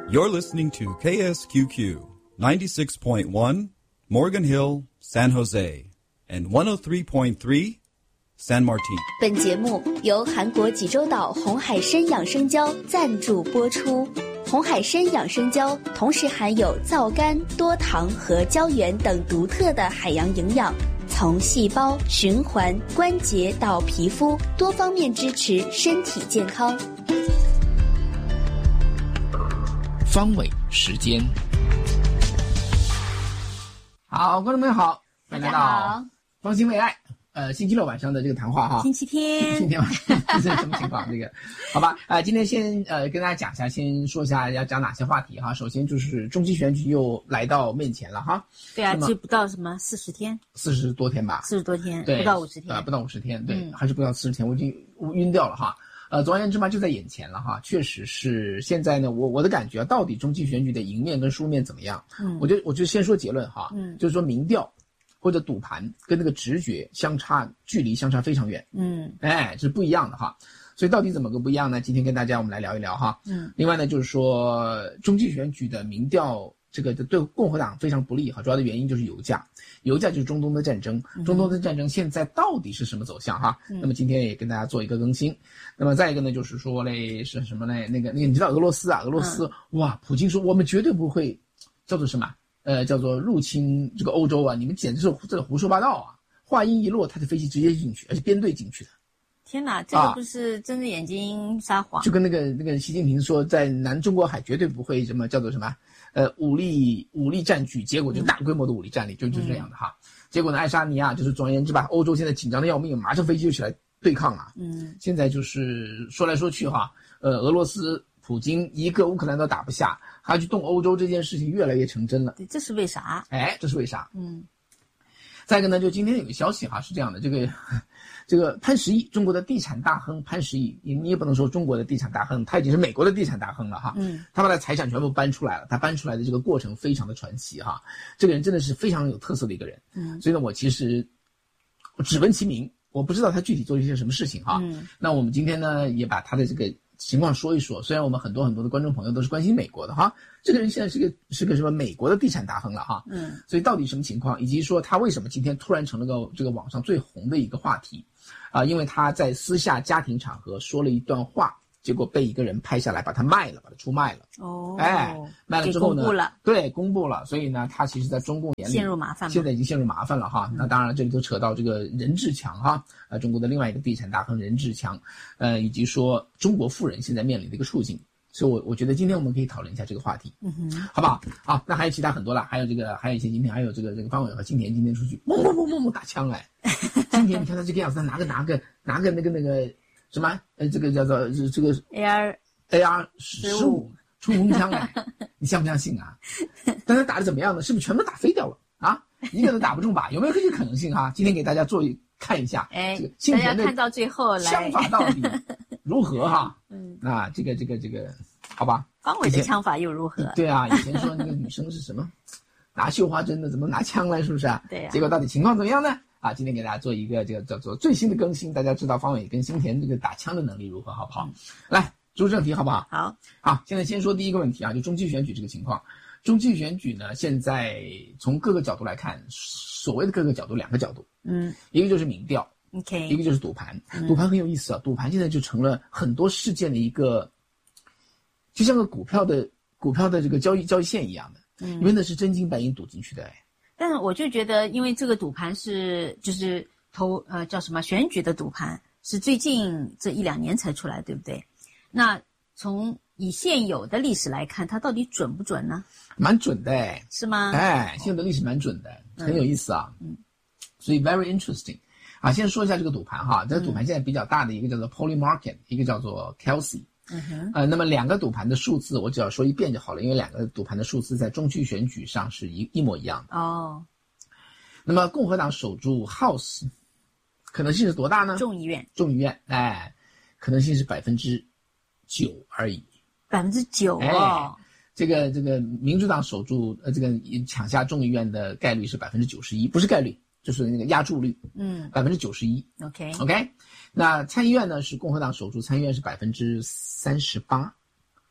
You're listening to KSQQ 96.1 Morgan Hill, San Jose, and 103.3 San Martin. 本节目由韩国济州岛红海参养生胶赞助播出。红海参养生胶同时含有皂苷、多糖和胶原等独特的海洋营养，从细胞、循环、关节到皮肤，多方面支持身体健康。 方伟时间，好，观众朋友好，欢迎来到方兴未艾。星期六晚上的这个谈话哈， 星期天晚上这是什么情况？这个好吧，今天先跟大家讲一下，先说一下要讲哪些话题哈。首先就是中期选举又来到面前了哈。 对啊，这不到什么40天 ，40多天吧 ，40多天， 对， 不到50天， 不到50天，对，还是不到40天，我已经晕掉了哈。总而言之嘛，就在眼前了哈。确实是现在呢，我的感觉到底中期选举的赢面跟输面怎么样？我就先说结论哈，就是说民调或者赌盘跟那个直觉距离相差非常远，这是不一样的哈。所以到底怎么个不一样呢？今天跟大家我们来聊一聊哈。另外呢，就是说中期选举的民调这个对共和党非常不利哈，主要的原因就是油价就是中东的战争，中东的战争现在到底是什么走向哈？那么今天也跟大家做一个更新。那么再一个呢，就是说嘞是什么嘞？那个你知道俄罗斯哇，普京说我们绝对不会叫做什么？叫做入侵这个欧洲啊！你们简直是这个胡说八道啊！话音一落，他的飞机直接进去，而且编队进去的。 天哪，这个不是睁着眼睛撒谎？ 就跟那个习近平说，在南中国海绝对不会什么叫做什么武力占据，结果就大规模的武力战力，就是这样的哈。结果呢，爱沙尼亚就是总而言之吧，欧洲现在紧张的要命，马上飞机就起来对抗啊。现在就是说来说去哈，俄罗斯普京一个乌克兰都打不下，还去动欧洲这件事情越来越成真了。 对，这是为啥？ 这是为啥？再一个呢，就今天有个消息哈，是这样的，这个潘石屹，中国的地产大亨潘石屹，你也不能说中国的地产大亨，他已经是美国的地产大亨了哈。他把他财产全部搬出来了，他搬出来的这个过程非常的传奇哈。这个人真的是非常有特色的一个人。所以呢，我其实只闻其名，我不知道他具体做了一些什么事情哈。那我们今天呢，也把他的这个情况说一说。虽然我们很多的观众朋友都是关心美国的哈，这个人现在是个什么美国的地产大亨了哈。所以到底什么情况，以及说他为什么今天突然成了这个网上最红的一个话题啊？因为他在私下家庭场合说了一段话，结果被一个人拍下来，把他出卖了。卖了之后呢，公布了。所以呢，他其实在中共眼里陷入麻烦， 现在已经陷入麻烦了哈。那当然，这里都扯到这个任志强哈，中国的另外一个地产大亨任志强，以及说中国富人现在面临的一个处境。所以我觉得今天我们可以讨论一下这个话题，好不好？好，那还有其他很多了，还有一些今天还有这个方伟和金田今天出去猛打枪来。今天你看他这个样子，他拿个那个什么这个叫做这个 AR-15冲锋枪来，你相不相信啊？但他打得怎么样呢？是不是全部打飞掉了啊？一个都打不中吧？有没有这个可能性哈？今天给大家看一下，这个新田的看到最后来枪法到底如何哈？那这个好吧？ 方伟的枪法又如何？ 对啊，以前说那个女生是什么拿绣花针的，怎么拿枪来，是不是啊？ 对啊。 结果到底情况怎么样呢？今天给大家做一个这个叫做最新的更新，大家知道方伟跟新田这个打枪的能力如何，好不好？来，入正题好不好？好，现在先说第一个问题啊，就中期选举这个情况。中期选举呢，现在从各个角度来看，所谓的各个角度，两个角度，一个就是民调，一个就是赌盘。赌盘很有意思啊，赌盘现在就成了很多事件的一个，就像个股票的这个交易线一样的，因为那是真金白银赌进去的。 但是我就觉得，因为这个赌盘就是叫什么选举的赌盘，是最近这1-2年才出来，对不对？那从以现有的历史来看，它到底准不准呢？ 蛮准的是吗？ 现有的历史蛮准的，很有意思啊。所以 very interesting 啊。先说一下这个赌盘哈，这个赌盘现在比较大的一个叫做 Polymarket， 一个叫做 Kelsey。那么两个赌盘的数字我只要说一遍就好了，因为两个赌盘的数字在中期选举上是一模一样的。那么共和党守住 House 可能性是多大呢？ 众议院可能性是9%而已。 9%哦。 这个民主党守住这个抢下众议院的概率是91%，不是概率，就是那个压注率，91%。OK， 那参议院呢是共和党守住参议院是38%，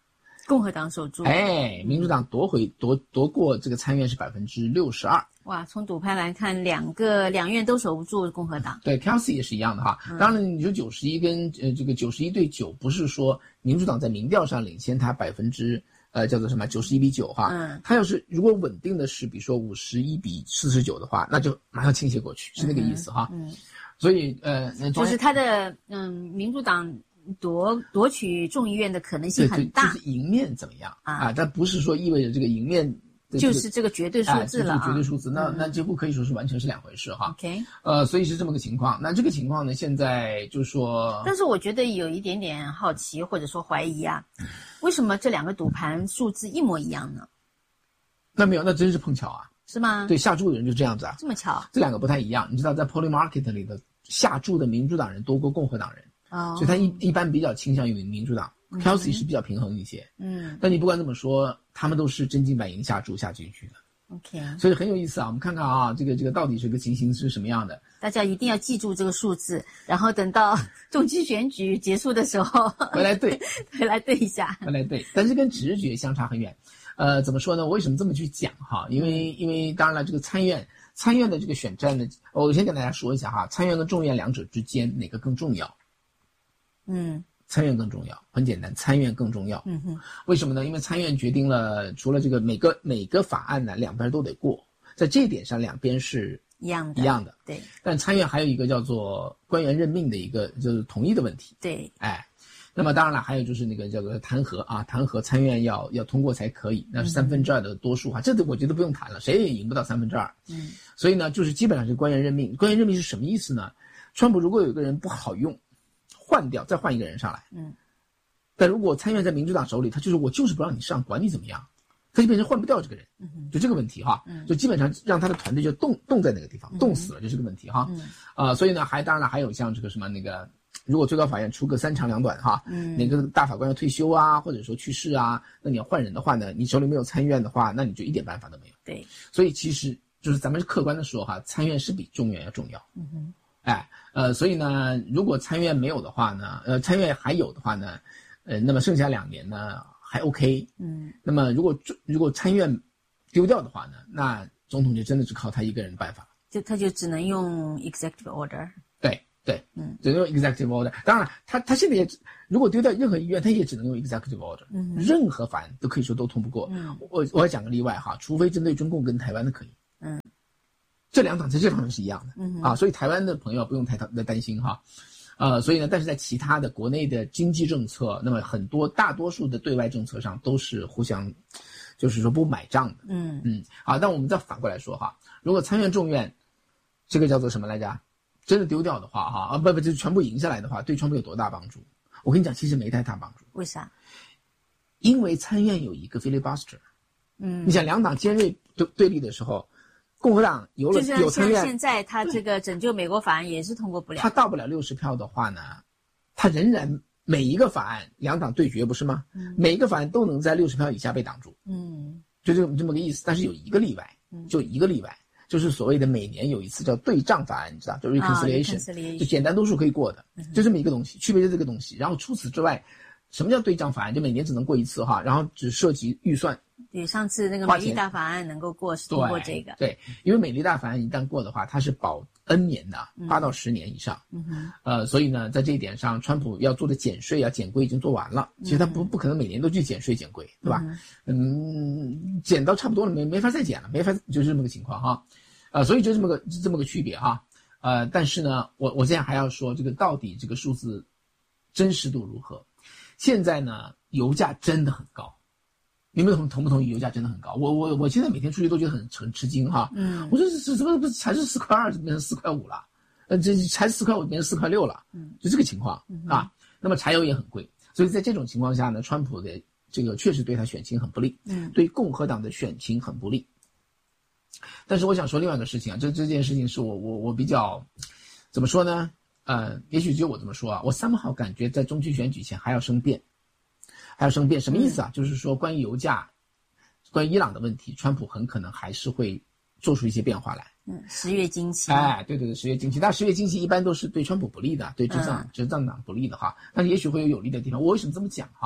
共和党守住。 民主党夺过这个参院是62%。 哇，从赌盘来看，两院都守不住共和党。 对 ，Kelsey 也是一样的哈。当然，你说91跟这个91对9，不是说民主党在民调上领先他叫做什么91比9哈。他要是如果稳定的是比如说51比49的话，那就马上倾斜过去，是那个意思哈。所以就是他的民主党夺取众议院的可能性很大， 就是赢面怎么样啊？但不是说意味着这个赢面。 就是这个绝对数字了绝对数字，那几乎可以说是完全是两回事哈。 OK， 所以是这么个情况。那这个情况呢，现在就是说， 但是我觉得有一点点好奇或者说怀疑啊，为什么这两个赌盘数字一模一样呢？ 那没有，那真是碰巧啊， 是吗？ 对，下注的人就这样子啊， 这么巧， 这两个不太一样。你知道，在 Polymarket 里的下注的民主党人多过共和党人，所以他一般比较倾向于民主党。Kelsey 是比较平衡一些，但你不管怎么说，他们都是真金白银下注下进去的。 OK， 所以很有意思啊。我们看看啊，这个到底这个情形是什么样的？ 大家一定要记住这个数字，然后等到中期选举结束的时候回来对一下， 回来对。但是跟直觉相差很远。怎么说呢？我为什么这么去讲哈？因为当然了，这个参院的这个选战呢，我先跟大家说一下哈，参院跟众院两者之间哪个更重要？参院更重要，很简单，参院更重要。为什么呢？因为参院决定了，除了这个每个法案呢，两边都得过，在这一点上两边是一样的。 对。 但参院还有一个叫做官员任命的一个就是同意的问题。 对。 那么当然了，还有就是那个叫做弹劾参院要通过才可以，那是2/3的多数哈，这我觉得不用谈了，谁也赢不到2/3。所以呢，就是基本上是官员任命。官员任命是什么意思呢？川普如果有一个人不好用，换掉，再换一个人上来。但如果参院在民主党手里，他我就是不让你上，管你怎么样，他就变成换不掉这个人，就这个问题哈，就基本上让他的团队就冻在那个地方，冻死了，就这个问题哈。所以呢，当然了，还有像这个什么那个，如果最高法院出个3长2短哈，哪个大法官要退休啊，或者说去世啊，那你要换人的话呢，你手里没有参院的话，那你就一点办法都没有。 对， 所以其实就是咱们客观的说哈，参院是比众院要重要。所以呢，如果参院没有的话呢，参院还有的话呢，那么剩下2年呢还 OK。那么如果参院丢掉的话呢，那总统就真的是靠他一个人的办法， 他就只能用 executive order。 对，只能用 executive order。当然，他现在也如果丢掉任何医院，他也只能用 executive order。任何法案都可以说都通不过。我要讲个例外哈，除非针对中共跟台湾的可以。这两党在这方面是一样的。所以台湾的朋友不用太担心哈。所以呢，但是在其他的国内的经济政策，那么大多数的对外政策上都是互相，就是说不买账的。好，但我们再反过来说哈，如果参院众院这个叫做什么来着？真的丢掉的话哈，就全部赢下来的话，对川普有多大帮助？我跟你讲，其实没太大帮助。 为啥？ 因为参院有一个 filibuster。你想两党尖锐对立的时候，共和党有参院， 现在他这个拯救美国法案也是通过不了。 他到不了60票的话呢，他仍然每一个法案两党对决不是吗？每一个法案都能在60票以下被挡住。就这么个意思。但是有一个例外，就是所谓的每年有一次叫对账法案，你知道，就 reconciliation，就简单多数可以过的，就这么一个东西，区别是这个东西。然后除此之外，什么叫对账法案？就每年只能过一次哈，然后只涉及预算。 对，上次那个美丽大法案能够过是通过这个。 对，因为美丽大法案一旦过的话，它是保 N 年的，8到10年以上。所以呢，在这一点上，川普要做的减税啊、减规已经做完了。其实他不可能每年都去减税减规，对吧？减到差不多了，没法再减了，就是这么个情况哈。所以就这么个区别哈。但是呢，我现在还要说这个到底这个数字真实度如何？现在呢，油价真的很高。你们同不同意？油价真的很高。我现在每天出去都觉得很吃惊哈。我说怎么才是4.2块变成4.5块了？这才4.5块变成4.6块了。就这个情况啊。那么柴油也很贵，所以在这种情况下呢，川普的这个确实对他选情很不利，对共和党的选情很不利。但是我想说另外一个事情啊，这件事情是我比较怎么说呢？也许就我这么说啊，我somehow感觉在中期选举前还要生变。什么意思啊？就是说关于油价、关于伊朗的问题，川普很可能还是会做出一些变化来。 10月惊奇。 对，10月惊奇。但10月惊奇一般都是对川普不利的，对执政党不利的哈。但是也许会有利的地方。我为什么这么讲哈？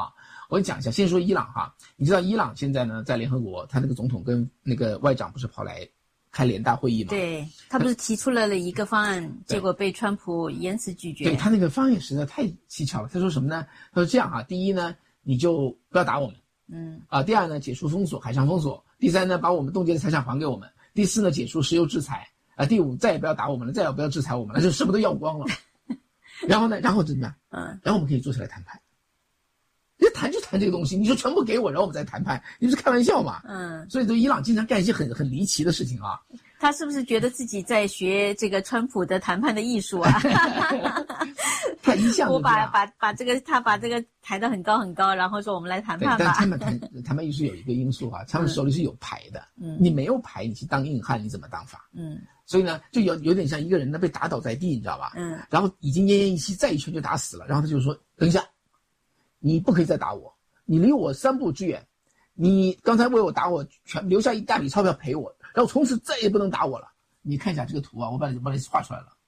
我讲一下，先说伊朗哈，你知道伊朗现在呢在联合国，他那个总统跟那个外长不是跑来开联大会议吗？ 对，他不是提出了一个方案，结果被川普严词拒绝。 对，他那个方案实在太蹊跷了。他说什么呢？他说这样啊，第一呢，你就不要打我们，第二呢，解除封锁，海上封锁；第三呢，把我们冻结的财产还给我们；第四呢，解除石油制裁第五，再也不要打我们了，再也不要制裁我们了，就什么都要光了。然后呢，然后怎么样？然后我们可以坐下来谈判。你谈就谈这个东西，你就全部给我，然后我们再谈判，你不是开玩笑嘛？所以这伊朗经常干一些很离奇的事情啊。 他是不是觉得自己在学这个川普的谈判的艺术啊？ 他一向我把这个抬得很高很高，然后说我们来谈判吧。 但他们谈判艺术有一个因素啊，他们手里是有牌的，你没有牌，你去当硬汉，你怎么当法？所以呢，就有点像一个人呢被打倒在地，你知道吧？然后已经奄奄一息，再一拳就打死了，然后他就说：“等一下，你不可以再打我，你离我3步之远，你刚才为我打我，全留下一大笔钞票赔我，然后从此再也不能打我了。你看一下这个图啊，我把你画出来了。”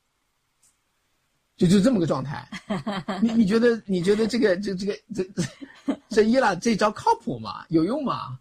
就这么个状态，你觉得这伊朗这招靠谱吗？有用吗？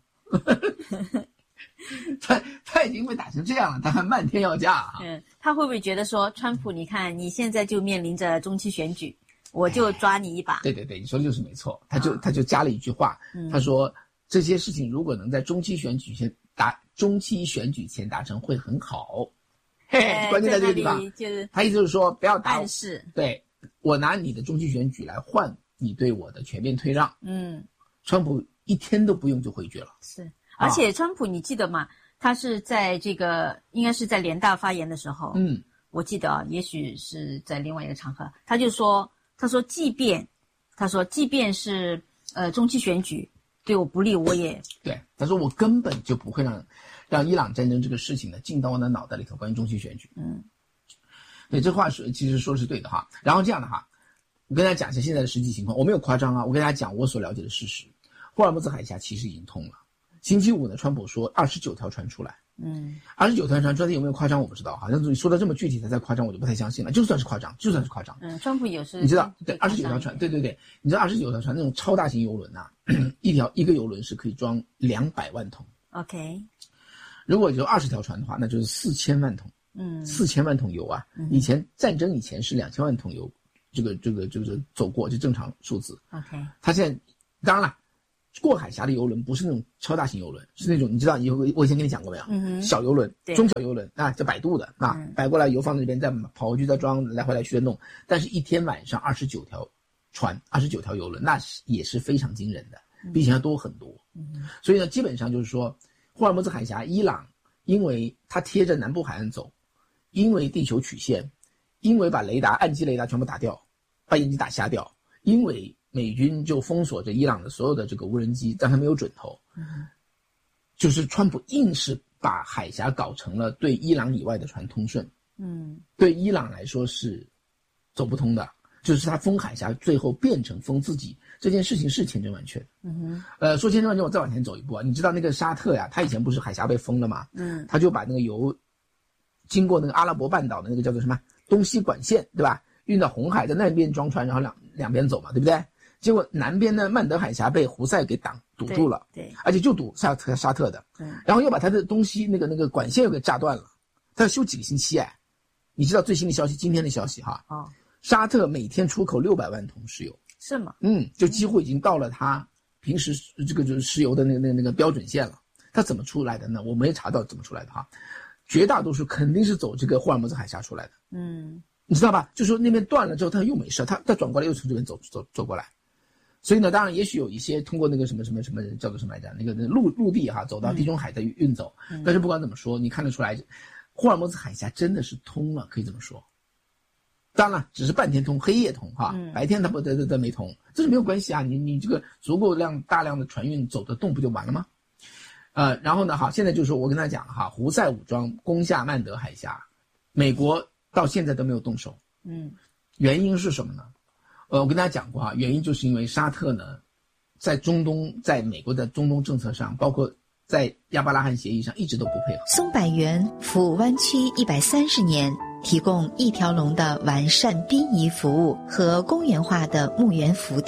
他已经被打成这样了，他还漫天要价啊！ 他会不会觉得说，川普，你看你现在就面临着中期选举，我就抓你一把？对， 你说的就是没错。他就加了一句话，他说这些事情如果能在中期选举前达成，会很好。关键在这个地方，他意思就是说不要打我，对，我拿你的中期选举来换你对我的全面退让。川普一天都不用就回绝了。 是，而且川普你记得吗？他是在这个应该是在联大发言的时候，我记得也许是在另外一个场合，他说即便是中期选举对我不利，我也对，他说我根本就不会让伊朗战争这个事情呢进到我的脑袋里头，关于中期选举。对，这话其实说的是对的哈。然后这样的哈，我跟大家讲一下现在的实际情况，我没有夸张啊，我跟大家讲我所了解的事实。霍尔木兹海峡其实已经通了。星期五呢，川普说29条船出来，29条船有没有夸张我不知道，好像说的这么具体才夸张，我就不太相信了。就算是夸张。 川普也是， 你知道，对，29条船，对，你知道29条船那种超大型邮轮啊，一个邮轮是可以装200万桶。 OK， 如果有20条船的话，那就是4000万桶。4000万桶油啊！以前战争以前是2000万桶油，这个走过就正常数字。 OK， 他现在当然了。过海峡的邮轮不是那种超大型邮轮，是那种你知道我以前跟你讲过没有？小邮轮、中小邮轮啊，叫摆渡的啊，摆过来油放在这边，再跑回去再装，来回来去的弄。但是一天晚上29条船、29条邮轮，那也是非常惊人的，比以前要多很多。所以呢，基本上就是说，霍尔木兹海峡，伊朗因为它贴着南部海岸走，因为地球曲线，因为把岸基雷达全部打掉，把眼睛打瞎掉，因为美军就封锁着伊朗的所有的这个无人机，让它没有准头。就是川普硬是把海峡搞成了对伊朗以外的船通顺。对伊朗来说是走不通的，就是他封海峡最后变成封自己，这件事情是千真万确的。说千真万确，我再往前走一步啊，你知道那个沙特呀，他以前不是海峡被封了吗？他就把那个油经过那个阿拉伯半岛的那个叫做什么东西管线，对吧？运到红海，在那边装船，然后两边走嘛，对不对？结果南边的曼德海峡被胡塞给堵住了， 对， 而且就堵沙特的，然后又把他的东西那个管线又给炸断了，他要修几个星期哎。你知道最新的消息，今天的消息哈，沙特每天出口600万桶石油， 是吗？ 就几乎已经到了他平时这个就是石油的那个标准线了。他怎么出来的呢？我没查到怎么出来的哈，绝大多数肯定是走这个霍尔木兹海峡出来的。你知道吧？就说那边断了之后，他又没事，他转过来又从这边走过来。所以呢，当然也许有一些通过那个什么叫做什么来着，那个陆地哈，走到地中海的运走。但是不管怎么说，你看得出来，霍尔木兹海峡真的是通了，可以这么说。当然只是半天通，黑夜通哈，白天它不得没通，这是没有关系啊。你这个足够大量的船运走得动，不就完了吗？然后呢，好，现在就是说我跟他讲哈，胡塞武装攻下曼德海峡，美国到现在都没有动手。原因是什么呢？我跟大家讲过原因就是因为沙特呢，在中东，在美国的中东政策上，包括在亚伯拉罕协议上，一直都不配合。 松柏园服务湾区130年，提供一条龙的完善殡仪服务和公园化的墓园福地，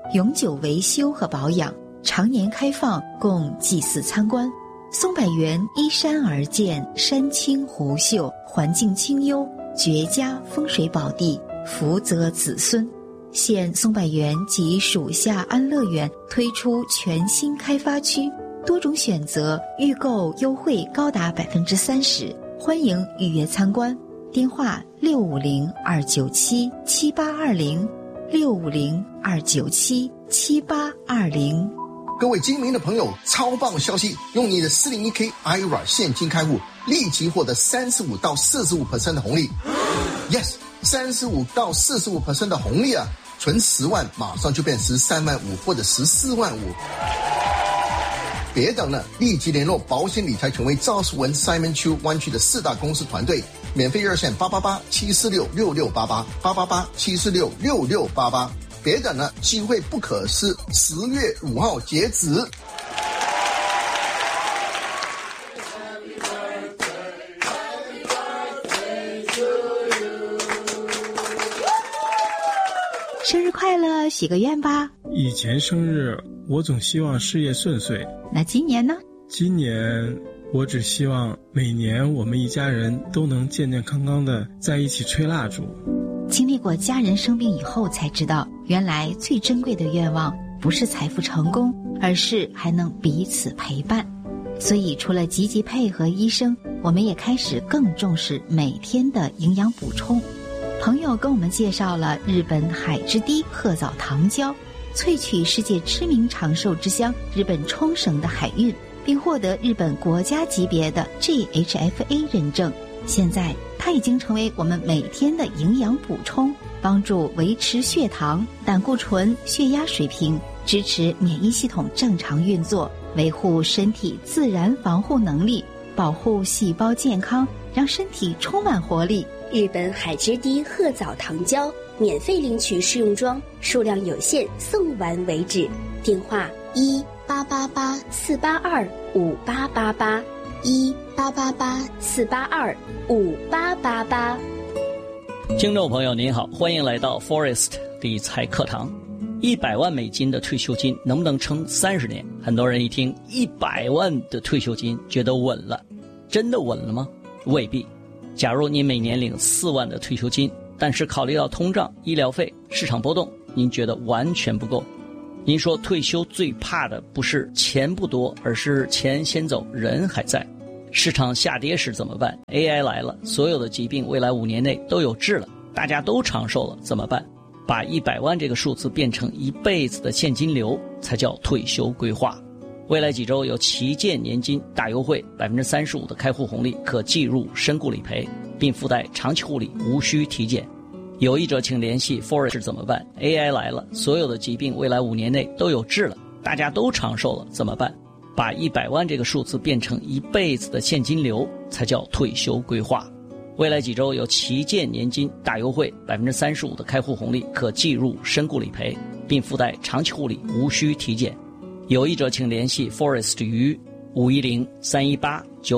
永久维修和保养，常年开放供祭祀参观。松柏园依山而建，山清湖秀，环境清幽，绝佳风水宝地，福泽子孙。现松柏园及属下安乐园推出全新开发区，多种选择，预购优惠高达30%，欢迎预约参观。电话650-297-7820，650-297-7820。 各位精明的朋友，超棒消息！用你的 401k IRA 现金开户，立即获得35到45% 的红利。Yes， 35到45% 的红利啊！存10万马上就变13万5或者14万5。别等了，立即联络保险理财权威赵世文 Simon Chu 湾区的4大公司团队，免费热线888-746-6688，888-746-6688。别等了，机会不可失，10月5号截止。 生日快乐，许个愿吧。 以前生日我总希望事业顺遂， 那今年呢？ 今年我只希望每年我们一家人都能健健康康的在一起吹蜡烛。 经历过家人生病以后才知道，原来最珍贵的愿望不是财富成功，而是还能彼此陪伴。所以除了积极配合医生，我们也开始更重视每天的营养补充。朋友跟我们介绍了日本海之堤褐藻糖胶，萃取世界知名长寿之乡日本冲绳的海运，并获得日本国家级别的 GHFA 认证。现在它已经成为我们每天的营养补充，帮助维持血糖、胆固醇、血压水平，支持免疫系统正常运作，维护身体自然防护能力，保护细胞健康，让身体充满活力。 日本海之堤褐藻糖胶免费领取试用装，数量有限，送完为止。电话1-888-482-5888，1-888-482-5888。 听众朋友您好，欢迎来到 Forest 理财课堂。100万美金的退休金能不能撑30年？很多人一听100万的退休金觉得稳了，真的稳了吗？未必。假如您每年领4万的退休金，但是考虑到通胀、医疗费、市场波动，您觉得完全不够。您说退休最怕的不是钱不多，而是钱先走，人还在。市场下跌时怎么办？ AI 来了，所有的疾病未来5年内都有治了，大家都长寿了，怎么办？把100万这个数字变成一辈子的现金流，才叫退休规划。未来几周有旗舰年金大优惠，35%的开户红利，可计入身故理赔，并附带长期护理，无需体检。有意者请联系 Forest 怎么办？ AI 来了，所有的疾病未来5年内都有治了，大家都长寿了，怎么办？把100万这个数字变成一辈子的现金流，才叫退休规划。未来几周有旗舰年金大优惠，35%的开户红利，可计入身故理赔，并附带长期护理，无需体检。有意者请联系 Forest 于510-318-9